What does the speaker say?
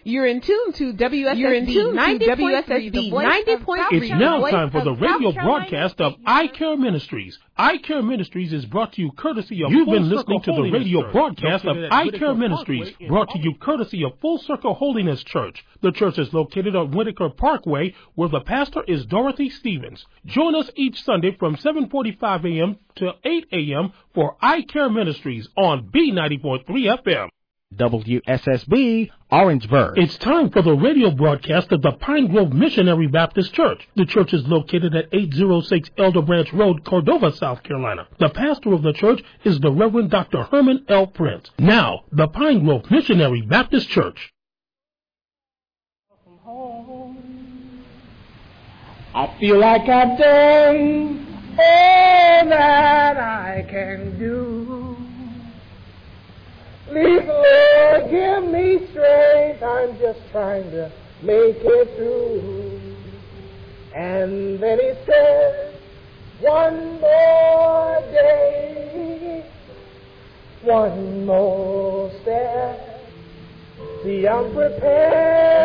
You're in tune to WSSB 90.3. It's now time for the radio broadcast of I Care Ministries. I Care Ministries is brought to you courtesy of You've been listening to the radio broadcast of I Care Ministries, brought to you courtesy of Full Circle Holiness Church. The church is located on Whitaker Parkway, where the pastor is Dorothy Stevens. Join us each Sunday from 7:45 a.m. to 8 a.m. for I Care Ministries on B90.3 FM. WSSB, Orangeburg. It's time for the radio broadcast of the Pine Grove Missionary Baptist Church. The church is located at 806 Elder Branch Road, Cordova, South Carolina. The pastor of the church is the Reverend Dr. Herman L. Prince. Now, the Pine Grove Missionary Baptist Church. I feel like I've done all that I can do. Please, Lord, give me strength. I'm just trying to make it through. And then he said, one more day, one more step. See, I'm prepared